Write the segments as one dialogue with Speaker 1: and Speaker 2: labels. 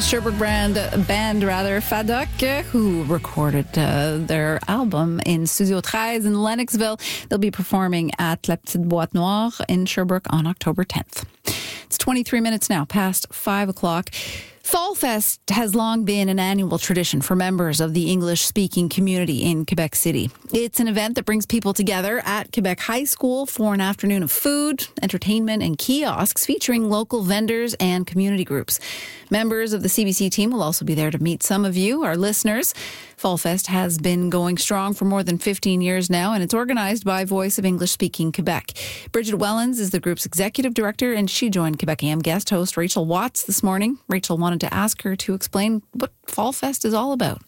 Speaker 1: Sherbrooke band Fadoc, who recorded their album in Studio 13 in Lennoxville. They'll be performing at La Petite Boîte Noire in Sherbrooke on October 10th. It's 23 minutes now past 5 o'clock. Fall Fest has long been an annual tradition for members of the English-speaking community in Quebec City. It's an event that brings people together at Quebec High School for an afternoon of food, entertainment, and kiosks featuring local vendors and community groups. Members of the CBC team will also be there to meet some of you, our listeners. Fall Fest has been going strong for more than 15 years now, and it's organized by Voice of English-Speaking Quebec. Bridget Wellens is the group's executive director, and she joined Quebec AM guest host Rachel Watts this morning. Rachel wanted to ask her to explain what Fall Fest is all about.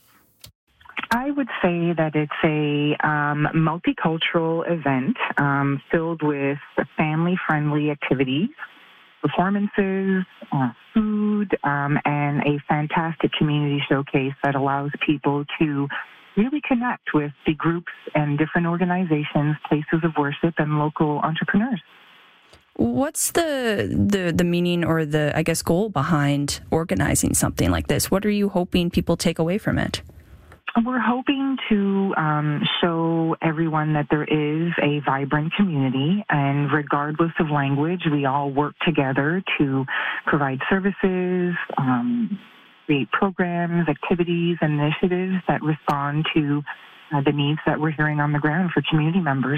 Speaker 2: I would say that it's a multicultural event filled with family-friendly activities, performances, food, and a fantastic community showcase that allows people to really connect with the groups and different organizations, places of worship, and local entrepreneurs.
Speaker 3: What's the meaning or the, I guess, goal behind organizing something like this? What are you hoping people take away from it?
Speaker 2: We're hoping to show everyone that there is a vibrant community, and regardless of language, we all work together to provide services, create programs, activities, and initiatives that respond to the needs that we're hearing on the ground for community members.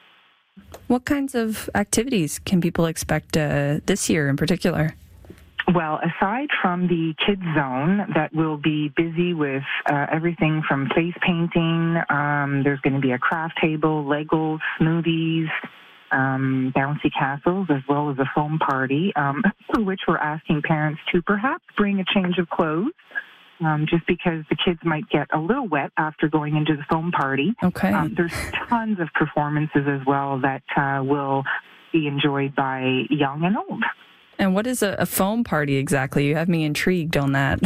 Speaker 3: What kinds of activities can people expect this year in particular?
Speaker 2: Well, aside from the kids zone that will be busy with everything from face painting, there's going to be a craft table, Legos, smoothies, bouncy castles, as well as a foam party, for which we're asking parents to perhaps bring a change of clothes, just because the kids might get a little wet after going into the foam party.
Speaker 3: Okay.
Speaker 2: There's tons of performances as well that will be enjoyed by young and old.
Speaker 3: And what is a foam party exactly? You have me intrigued on that.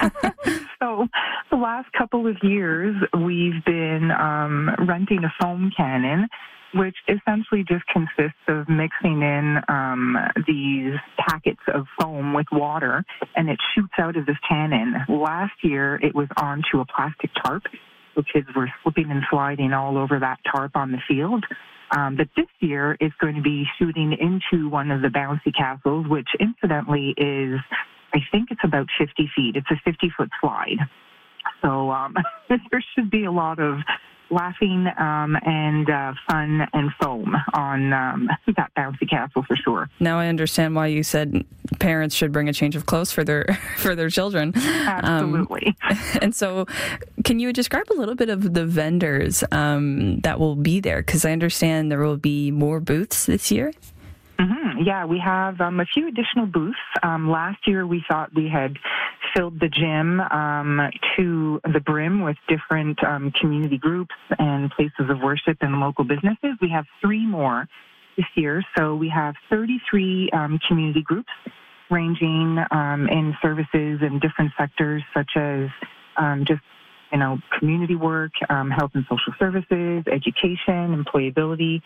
Speaker 2: So the last couple of years, we've been renting a foam cannon, which essentially just consists of mixing in these packets of foam with water, and it shoots out of this cannon. Last year, it was onto a plastic tarp, so kids were slipping and sliding all over that tarp on the field. But this year, it's going to be shooting into one of the bouncy castles, which incidentally is, I think it's about 50 feet. It's a 50-foot slide. So there should be a lot of laughing and fun and foam on that bouncy castle for sure.
Speaker 3: Now I understand why you said parents should bring a change of clothes for their children.
Speaker 2: Absolutely.
Speaker 3: And so can you describe a little bit of the vendors that will be there? Because I understand there will be more booths this year.
Speaker 2: Mm-hmm. Yeah, we have a few additional booths. Last year we thought we had filled the gym to the brim with different community groups and places of worship and local businesses. We have 3 more this year. So we have 33 community groups ranging in services in different sectors such as community work, health and social services, education, employability,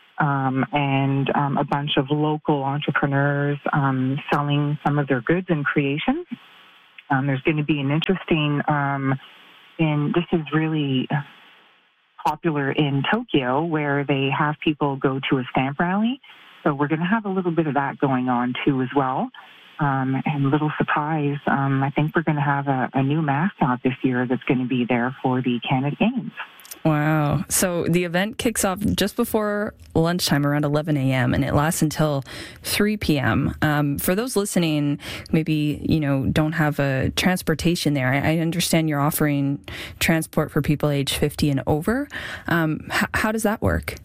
Speaker 2: and a bunch of local entrepreneurs selling some of their goods and creations. There's going to be an interesting, this is really popular in Tokyo, where they have people go to a stamp rally. So we're going to have a little bit of that going on too as well. And a little surprise, I think we're going to have a new mascot this year that's going to be there for the Canada Games.
Speaker 3: Wow. So the event kicks off just before lunchtime around 11 a.m. and it lasts until 3 p.m. For those listening, maybe, don't have a transportation there. I understand you're offering transport for people age 50 and over. How does that work?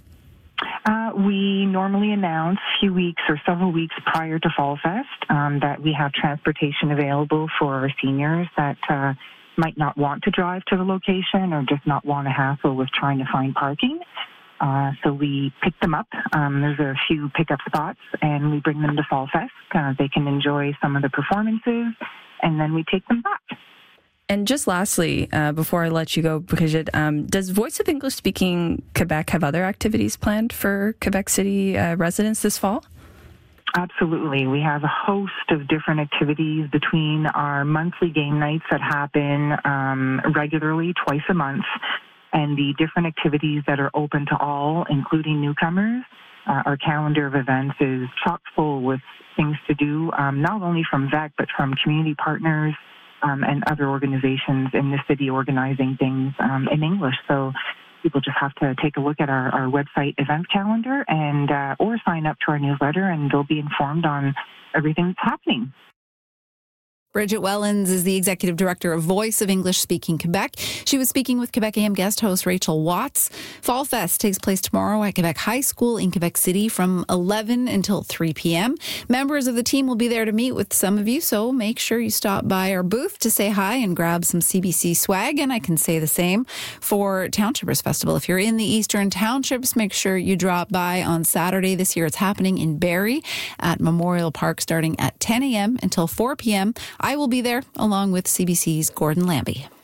Speaker 2: We normally announce a few weeks or several weeks prior to Fall Fest that we have transportation available for our seniors that might not want to drive to the location or just not want to hassle with trying to find parking. So we pick them up. There's a few pickup spots, and we bring them to Fall Fest. They can enjoy some of the performances, and then we take them back.
Speaker 3: And just lastly, before I let you go, Brigitte, does Voice of English Speaking Quebec have other activities planned for Quebec City residents this fall?
Speaker 2: Absolutely. We have a host of different activities between our monthly game nights that happen regularly twice a month and the different activities that are open to all, including newcomers. Our calendar of events is chock full with things to do, not only from VEC, but from community partners and other organizations in the city organizing things in English. So people just have to take a look at our website event calendar and or sign up to our newsletter, and they'll be informed on everything that's happening.
Speaker 1: Bridget Wellens is the Executive Director of Voice of English-Speaking Quebec. She was speaking with Quebec AM guest host Rachel Watts. Fall Fest takes place tomorrow at Quebec High School in Quebec City from 11 until 3 p.m. Members of the team will be there to meet with some of you, so make sure you stop by our booth to say hi and grab some CBC swag. And I can say the same for Townshippers Festival. If you're in the Eastern Townships, make sure you drop by on Saturday. This year it's happening in Barrie at Memorial Park starting at 10 a.m. until 4 p.m. I will be there along with CBC's Gordon Lambie.